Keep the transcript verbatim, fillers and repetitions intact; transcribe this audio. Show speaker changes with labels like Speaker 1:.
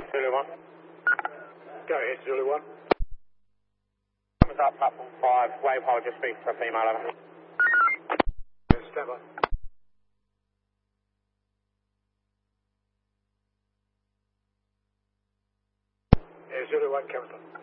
Speaker 1: Zulu one.
Speaker 2: Go ahead, Zulu one.
Speaker 1: Comes up, platform five, wave hold, just speak for a female, over.
Speaker 2: Stand by. Yeah, Zulu one, coming up.